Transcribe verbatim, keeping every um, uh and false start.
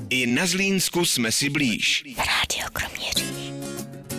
I na Zlínsku jsme si blíž. Rádio Kroměříž.